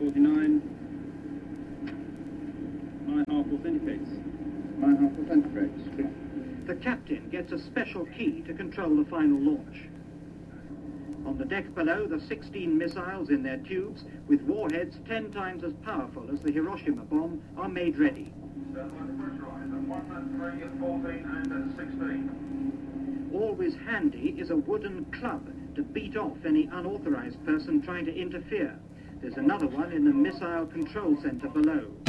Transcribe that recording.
49. My half authenticates. My half authenticates. The captain gets a special key to control the final launch. On the deck below, the 16 missiles in their tubes, with warheads 10 times as powerful as the Hiroshima bomb, are made ready. 1, 3, 14 and 16. Always handy is a wooden club to beat off any unauthorized person trying to interfere. There's another one in the missile control center below.